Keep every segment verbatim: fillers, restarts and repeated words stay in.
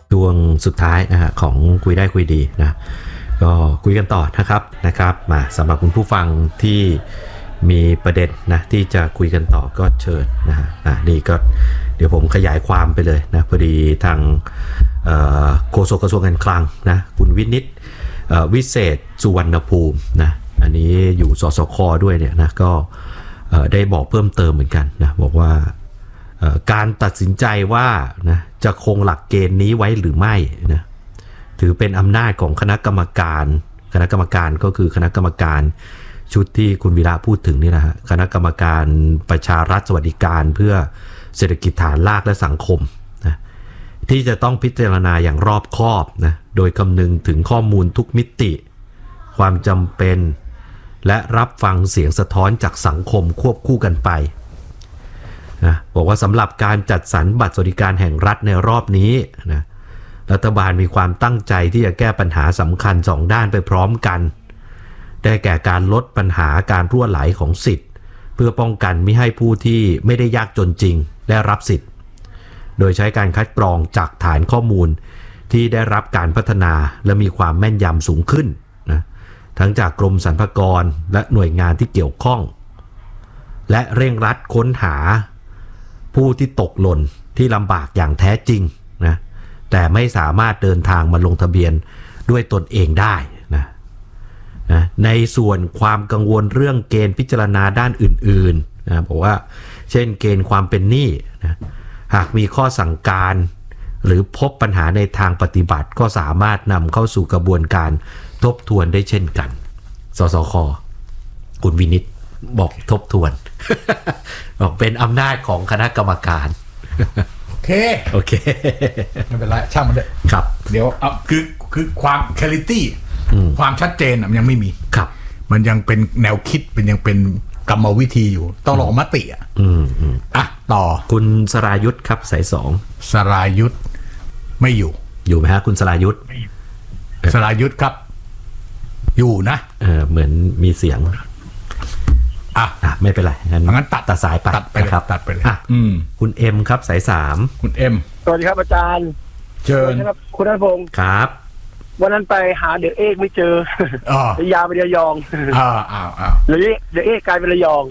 ช่วงสุดท้ายนะฮะของคุยได้คุยดีนะก็คุยกันต่อนะครับนะครับมาสำหรับคุณผู้ฟังที่มีประเด็นนะที่จะคุยกันต่อก็เชิญนะฮะนะนี่ก็เดี๋ยวผมขยายความไปเลยนะพอดีทางโฆษกกระทรวงการคลังนะคุณวินิตวิเศษสุวรรณภูมินะอันนี้อยู่สสคด้วยเนี่ยนะก็ได้บอกเพิ่มเติมเหมือนกันนะบอกว่าการตัดสินใจว่านะจะคงหลักเกณฑ์นี้ไว้หรือไม่นะถือเป็นอำนาจของคณะกรรมการคณะกรรมการก็คือคณะกรรมการชุดที่คุณวีระพูดถึงนี่แหละฮะคณะกรรมการประชารัฐสวัสดิการเพื่อเศรษฐกิจฐานรากและสังคมนะที่จะต้องพิจารณาอย่างรอบคอบนะโดยคำนึงถึงข้อมูลทุกมิติความจำเป็นและรับฟังเสียงสะท้อนจากสังคมควบคู่กันไปนะบอกว่าสำหรับการจัดสรรบัตรสวัสดิการแห่งรัฐในรอบนี้นะรัฐบาลมีความตั้งใจที่จะแก้ปัญหาสำคัญสองด้านไปพร้อมกันได้แก่การลดปัญหาการรั่วไหลของสิทธิ์เพื่อป้องกันไม่ให้ผู้ที่ไม่ได้ยากจนจริงได้รับสิทธิ์โดยใช้การคัดกรองจากฐานข้อมูลที่ได้รับการพัฒนาและมีความแม่นยำสูงขึ้นนะทั้งจากกรมสรรพากรและหน่วยงานที่เกี่ยวข้องและเร่งรัดค้นหาผู้ที่ตกหล่นที่ลำบากอย่างแท้จริงนะแต่ไม่สามารถเดินทางมาลงทะเบียนด้วยตนเองได้นะนะในส่วนความกังวลเรื่องเกณฑ์พิจารณาด้านอื่นๆนะบอกว่าเช่นเกณฑ์ความเป็นหนี้นะหากมีข้อสั่งการหรือพบปัญหาในทางปฏิบัติก็สามารถนำเข้าสู่กระบวนการทบทวนได้เช่นกันสสค.คุณวินิตบอกทบทวน บอกเป็นอำนาจของคณะกรรมการโอเคโอเคไม่เป็นไรช่างมันเถอะครับเดี๋ยวเอาคือคือความ clarity ความชัดเจนมันยังไม่มีครับมันยังเป็นแนวคิดเป็นยังเป็นกรรมวิธีอยู่ต้องรอมติอ่ะอืมอ่ะต่อคุณสรายุทธครับสายสองสรายุทธไม่อยู่อยู่ไหมฮะคุณสรายุทธสรายุทธครับอยู่นะเออเหมือนมีเสียงอ่ะอ่ะไม่เป็นไรงั้นตัดตัดสายไปตัดไปครับตัดไปเลยอ่ะอืมคุณเอ็มครับสายสามคุณเอ็มสวัสดีครับอาจารย์เชิญครับคุณณพงศ์ครับวันนั้นไปหาเดอะเอกไม่เจอระยาไประยองอ้าวอ้าวอ้าวเดอะเอกเดอะเอกกลายเป็นระยอง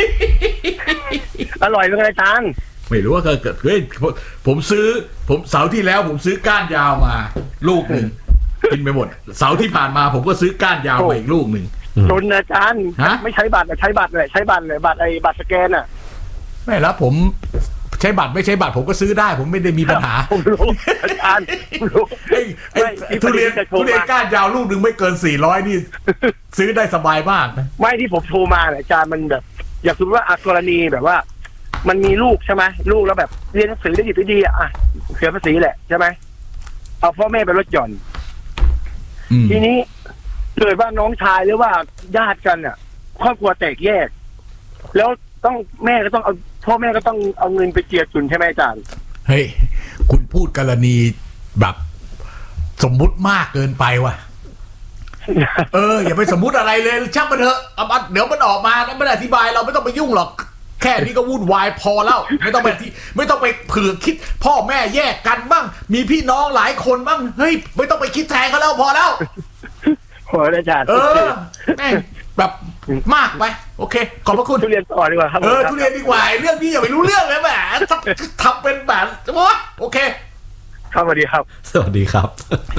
อร่อยเป็นไงอาจารย์ไม่รู้ว่าเกิดเฮ้ยผมซื้อผมเสาร์ที่แล้วผมซื้อก้านยาวมาลูกหนึ่งกินไปหมดเสาร์ที่ผ่านมาผมก็ซื้อก้านยาวมาอีกลูกหนึ่งจนอาจารย์ไม่ใช้บัตรใช้บัตรเลยใช้บัตรเลยบัตรไอ้บัตรสแกนอ่ะไม่แล้วผมใช้บัตรไม่ใช้บัตรผมก็ซื้อได้ผมไม่ได้มีปัญหาผมรู้อาจารย์รู้ไอ้ไอ้ทุเรียนทุเรียนก้านยาวลูกหนึ่งไม่เกินสี่ร้อยนี่ซื้อได้สบายมากนะไม่ที่ผมโทรมาอาจารย์มันแบบอยากรู้ว่าอกรณีแบบว่ามันมีลูกใช่ไหมลูกแล้วแบบเรียนหนังสือได้ดีได้ดีอ่ะเสียภาษีแหละใช่ไหมเอาพ่อแม่ไปลดหย่อนทีนี้เกิดว่าน้องชายหรือว่าญาติกันอ่ะครอบครัวแตกแยกแล้วต้องแม่ก็ต้องเอาพ่อแม่ก็ต้องเอาเงินไปเจียดจุนใช่ไหมอาจารย์เฮ้ยคุณพูดกรณีแบบสมมุติมากเกินไปว่ะเอออย่าไปสมมุติอะไรเลยช่างมันเถอะเดี๋ยวมันออกมาแล้วไม่ได้อธิบายเราไม่ต้องไปยุ่งหรอกแค่นี้ก็วุ่นวายพอแล้วไม่ต้องไปที่ไม่ต้องไปเผื่อคิดพ่อแม่แยกกันบ้างมีพี่น้องหลายคนบ้างเฮ้ยไม่ต้องไปคิดแทนเขาแล้วพอแล้วโอ้อาจารย์เออแบบมากไปโอเคขอบพระคุณทุเรียนต่อดีกว่าครับเออทุเรียนดีกว่าเรื่องนี้อย่าไปรู้เรื่องเลยแหมทำเป็นแบบว่าโอเคครับสวัสดีครับสวัสดีครับ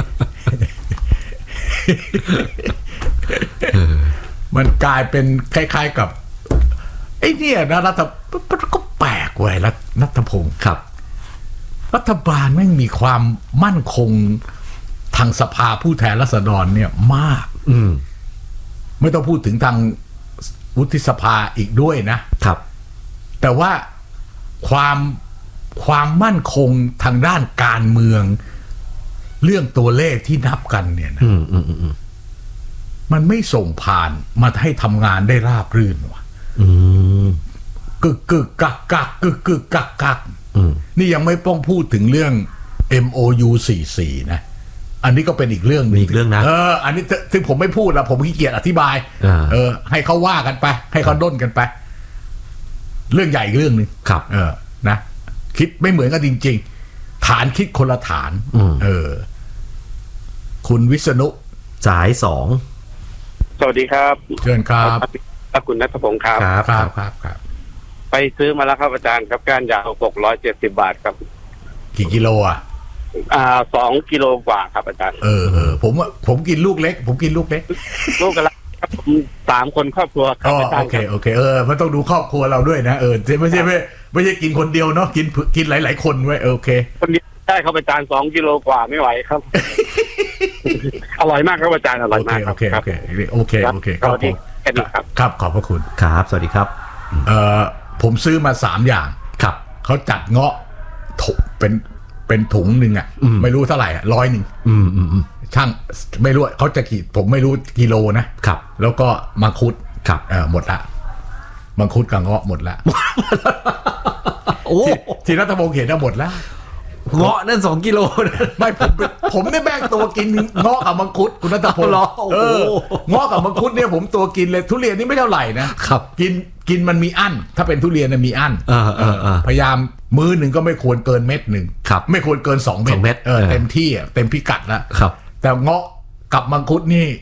มันกลายเป็นคล้ายๆกับไอ้เนี่ยนะรัฐมันก็แปลกเว้ยรัฐพงศ์ครับรัฐบาลไม่มีความมั่นคงทางสภาผู้แทนราษฎรเนี่ยมากอืมไม่ต้องพูดถึงทางวุฒิสภาอีกด้วยนะครับแต่ว่าความความมั่นคงทางด้านการเมืองเรื่องตัวเลขที่นับกันเนี่ยนะมันไม่ส่งผ่านมาให้ทำงานได้ราบรื่นว่ะกึกกึกกักกักกึกกึกกักกักนี่ยังไม่ต้องพูดถึงเรื่อง เอ็ม โอ ยู สี่สิบสี่ นะอันนี้ก็เป็นอีกเรื่องนึงอีกเรื่องนะเอออันนี้ถึงผมไม่พูดแล้วผมขี้เกียจอธิบายเออให้เขาว่ากันไปให้เขาด้นกันไปเรื่องใหญ่อีกเรื่องนึงครับเออนะคิดไม่เหมือนกันจริงๆฐานคิดคนละฐานอืมเออ คุณวิษณุสายสองสวัสดีครับเชิญครับคุณณัฐพงศ์ครับครับครับครับครับไปซื้อมาแล้วครับอาจารย์ครับก้านยาวหกร้อยเจ็ดสิบบาทครับกี่กิโลอ่ะอ่าสองกิโลกว่าครับอาจารย์เออเออผมว่าผมกินลูกเล็ก ผมกินลูกเล็กลูกกระครับผมสามคนครอบครัวครัอ๋บออาจารโอย์เคครับโอเคเออมันต้องดูครอบครัวเราด้วยนะเออไม่ใช่ไม่ไม่ใช่กินคนเดียวเนาะกินกินหลาย ๆ คนไว้โอเคคนนี้ได้ครับอาจารย์สองกิโลกว่าไม่ไหวครับ อร่อยมากครับอาจารย์อร่อยมากคโอรับเคโอเคโอเคโอเคสวัสดีแค่นี้ครับครับขอบพระคุณครับ สวัสดีครับเอ่อผมซื้อมาสามอย่างครับเขาจัดเงาะถุงเป็นเป็นถุงหนึ่งอ่ะอืมไม่รู้เท่าไหร่อ่ะร้อยหนึ่งอืมอืมอืมช่างไม่รู้เขาจะกี่ผมไม่รู้กิโลนะครับ แล้วก็มังคุดครับเออหมดละมังคุดกับเงาะหมดละโอ้ที่ที่รัฐบงศ์เห็นอะหมดแล้วเงาะนั่นสองกิโลนะไม่ผมผมได้แบ่งตัวกินเงาะกับมังคุดคุณรัฐพงศ์เหรอโอ้โหเออเงาะกับมังคุดเนี่ยผมตัวกินเลยทุเรียนนี่ไม่เท่าไหร่นะครับ กินกินมันมีอั้นถ้าเป็นทุเรียนน่ะมีอั้นเออเออเออพยายามมื้อหนึ่งก็ไม่ควรเกินเม็ดหนึ่งครับไม่ควรเกินสองเม็ดสองเม็ดเออเออเต็มที่อ่ะเต็มพิกัดแล้วครับแต่เงาะกับมังคุดนี่